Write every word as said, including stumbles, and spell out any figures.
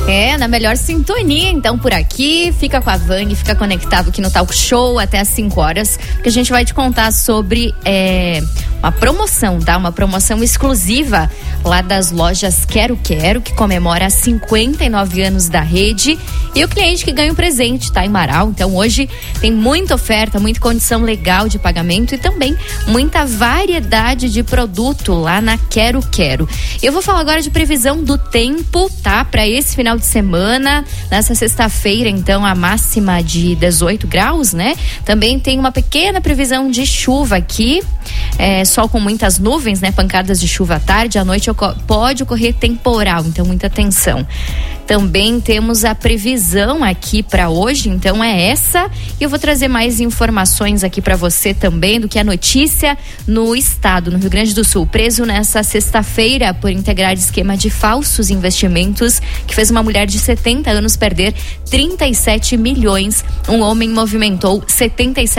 É, na melhor sintonia, então, por aqui. Fica com a Vani, fica conectado aqui no Talk Show até às cinco horas, que a gente vai te contar sobre é, uma promoção, tá? Uma promoção exclusiva lá das lojas Quero Quero, que comemora cinquenta e nove anos da rede. E o cliente que ganha um presente, tá? Em Marau. Então, hoje tem muita oferta, muita condição legal de pagamento e também muita variedade de produto lá na Quero Quero. Eu vou falar agora de previsão do tempo, tá? Para esse final de semana, nessa sexta-feira, então, a máxima de dezoito graus, né? Também tem uma pequena previsão de chuva aqui, é, sol com muitas nuvens, né? Pancadas de chuva à tarde, à noite pode ocorrer temporal, então muita atenção. Também temos a previsão aqui para hoje, então é essa. E eu vou trazer mais informações aqui para você também do que a notícia no estado, no Rio Grande do Sul, preso nessa sexta-feira por integrar esquema de falsos investimentos que fez uma mulher de setenta anos perder trinta e sete milhões. Um homem movimentou setenta e sete